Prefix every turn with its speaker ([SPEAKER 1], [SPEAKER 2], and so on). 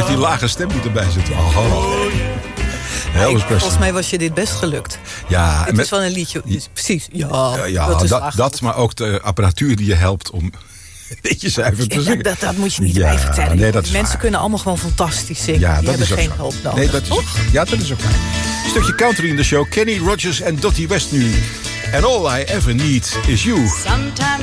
[SPEAKER 1] had die lage stem moeten bijzetten.
[SPEAKER 2] Volgens mij was je dit best gelukt.
[SPEAKER 1] Ja,
[SPEAKER 2] het is wel een liedje. Precies.
[SPEAKER 1] Dat, maar ook de apparatuur die je helpt om een beetje zuiver te zingen.
[SPEAKER 2] Dat moet je niet bij vertellen.
[SPEAKER 1] Nee,
[SPEAKER 2] mensen kunnen allemaal gewoon fantastisch zingen.
[SPEAKER 1] Ja,
[SPEAKER 2] die
[SPEAKER 1] dat
[SPEAKER 2] hebben
[SPEAKER 1] is
[SPEAKER 2] geen
[SPEAKER 1] zo.
[SPEAKER 2] hulp nodig.
[SPEAKER 1] Nee, dat is ook waar. Een stukje country in de show. Kenny Rogers en Dottie West nu. And all I ever need is you.
[SPEAKER 3] Sometimes